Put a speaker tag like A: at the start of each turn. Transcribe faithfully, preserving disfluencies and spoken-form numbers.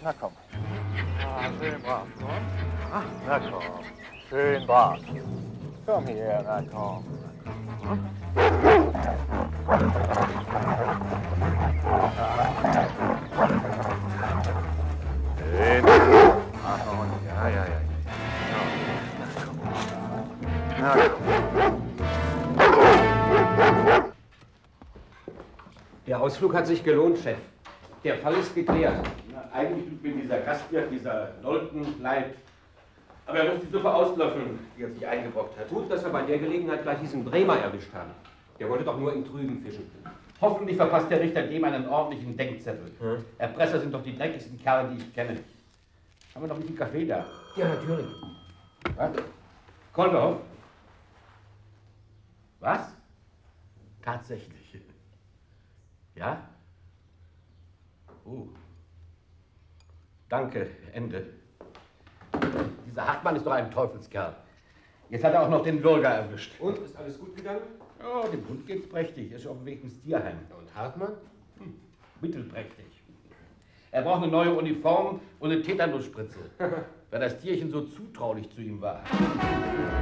A: Na komm. Ah, schön brav, komm. Ach, na komm. Schön brav. Komm her, na komm. Hm? Schön. Ach, und ja, ja, ja. Na komm.
B: Der Ausflug hat sich gelohnt, Chef. Der Fall ist geklärt.
C: Na, eigentlich tut mir dieser Gastwirt, dieser Nolten, leid. Aber er muss die Suppe auslöffeln, die er sich eingebrockt hat.
B: Gut, dass wir bei der Gelegenheit gleich diesen Bremer erwischt haben. Der wollte doch nur im Trüben fischen.
C: Hoffentlich verpasst der Richter dem einen ordentlichen Denkzettel.
B: Hm?
C: Erpresser sind doch die dreckigsten Kerle, die ich kenne. Haben wir noch nicht einen Kaffee da?
B: Ja, natürlich.
C: Was? Kolderhoff? Was? Tatsächlich. Ja? Oh. Danke, Ende. Dieser Hartmann ist doch ein Teufelskerl. Jetzt hat er auch noch den Bürger erwischt.
B: Und, ist alles gut gegangen?
C: Ja, dem Hund geht's prächtig. Er ist auf dem Weg ins Tierheim.
B: Und Hartmann?
C: Hm, mittelprächtig. Er braucht eine neue Uniform und eine Tetanusspritze, weil das Tierchen so zutraulich zu ihm war.